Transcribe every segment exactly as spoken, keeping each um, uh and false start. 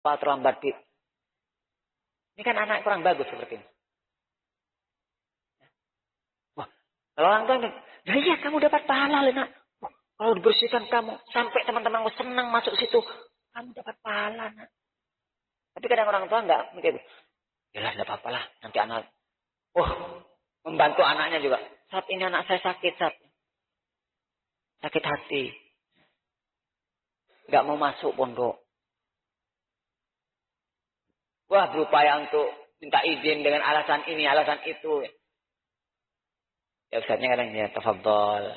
apa terlambat di. Ini kan anak kurang bagus seperti ini. Wah, kalau orang tua, ya iya kamu dapat pahala nak. Wah, kalau dibersihkan kamu sampai teman-temanmu senang masuk situ, kamu dapat pahala nak. Tapi kadang orang tua enggak mikir, yalah enggak apa-apa lah nanti anak. Oh, membantu anaknya juga. Saat ini anak saya sakit, saat sakit hati. Enggak mau masuk pondok. Wah, berupaya untuk minta izin dengan alasan ini, alasan itu. Ya ustaznya kadang ya, tafadhol.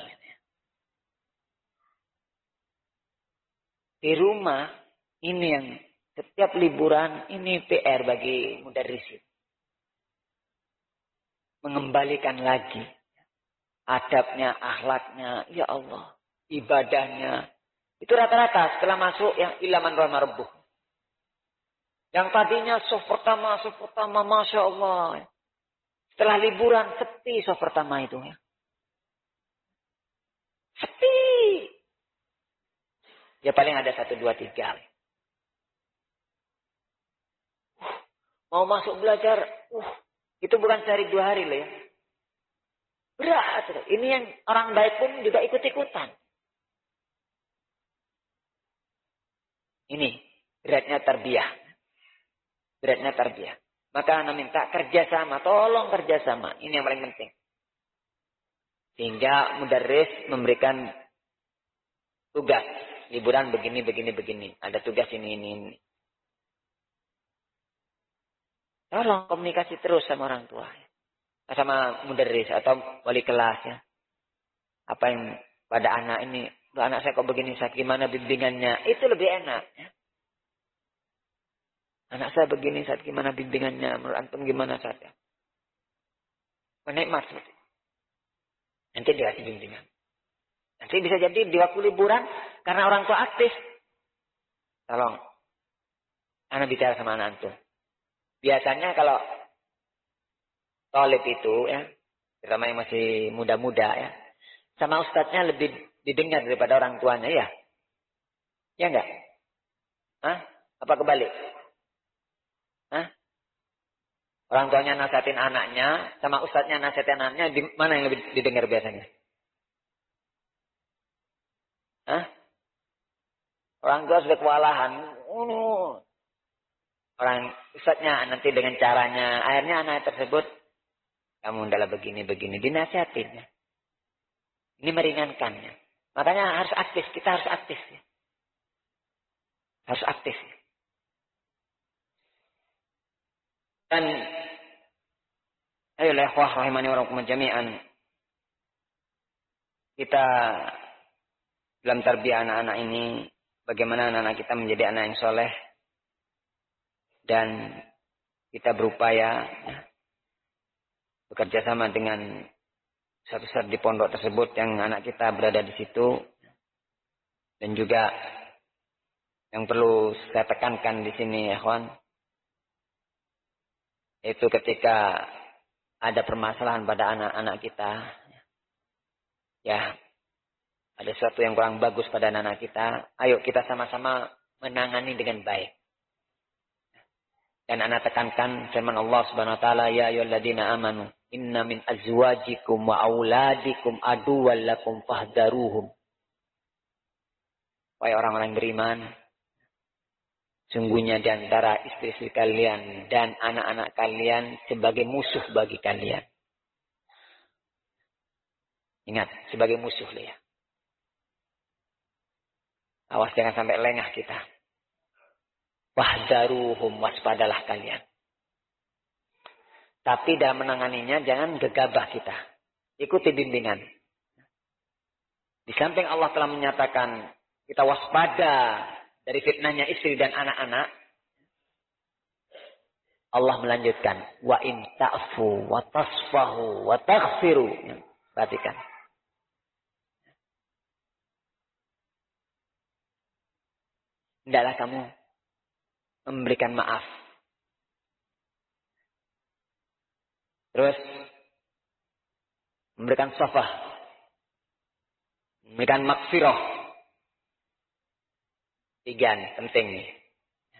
Di rumah, ini yang setiap liburan, ini P R bagi mudarrisin. Mengembalikan lagi adabnya, akhlaknya, ya Allah, ibadahnya. Itu rata-rata setelah masuk yang ilaman rahmah rabbuh. Yang tadinya soft pertama, soft pertama, Masya Allah. Setelah liburan, sepi soft pertama itu. Ya. Sepi. Ya paling ada satu, dua, tiga. Uh, mau masuk belajar, uh, itu bukan sehari dua hari loh ya. Berat. Ini yang orang baik pun juga ikut-ikutan. Ini beratnya tarbiyah. Beratnya tarbiyah. Maka anak minta kerjasama. Tolong kerjasama. Ini yang paling penting. Sehingga mudarris memberikan tugas. Liburan begini, begini, begini. Ada tugas ini, ini, ini. Tolong komunikasi terus sama orang tua. Sama mudarris atau wali kelas ya. Apa yang pada anak ini. Anak saya kok begini, saya gimana bimbingannya. Itu lebih enak ya. Anak saya begini saat gimana bimbingannya, menurut antum gimana saatnya. Menikmat. Nanti dikasih bimbingan. Nanti bisa jadi di waktu liburan, karena orang tua aktif. Tolong, anak bicara sama anak antum. Biasanya kalau tolib itu, ya, terutama yang masih muda-muda ya, sama ustadznya lebih didengar daripada orang tuanya ya. Ya enggak? Hah? Apa kebalik? Hah? Orang tuanya nasihatin anaknya, sama ustadznya nasihatin anaknya, di mana yang lebih didengar biasanya? Hah? Orang tua sudah kewalahan. Uh. Orang ustadznya nanti dengan caranya, akhirnya anak tersebut, kamu adalah begini-begini, dinasihatinnya. Ini meringankannya. Makanya harus aktif, kita harus aktif. Ya. Harus aktif. Ya. Dan ayo ikhwah rahimani wa rahimakumullah jami'an. Kita dalam tarbiyah anak-anak ini bagaimana anak-anak kita menjadi anak yang soleh dan kita berupaya ya, bekerja sama dengan satu-satu di pondok tersebut yang anak kita berada di situ dan juga yang perlu saya tekankan di sini ya kawan. Itu ketika ada permasalahan pada anak-anak kita. Ya. Ada sesuatu yang kurang bagus pada anak-anak kita. Ayo kita sama-sama menangani dengan baik. Dan anak tekankan firman Allah subhanahu wa ta'ala. Ya ayyuhalladzina amanu. Inna min azwajikum wa auladikum aduwwan lakum fahdaruhum. Wahai orang-orang beriman. Sungguhnya di antara istri-istri kalian dan anak-anak kalian sebagai musuh bagi kalian. Ingat, sebagai musuh ya. Awas jangan sampai lengah kita. Wahdaruhum, waspadalah kalian. Tapi dalam menanganinya jangan gegabah kita. Ikuti bimbingan. Di samping Allah telah menyatakan kita waspada dari fitnahnya istri dan anak-anak, Allah melanjutkan, wa in ta'fu wa tasfahu wa taghfiru. Perhatikan. Hendaklah kamu memberikan maaf. Terus memberikan safah. Memberikan maghfirah. Tiga nih, penting nih.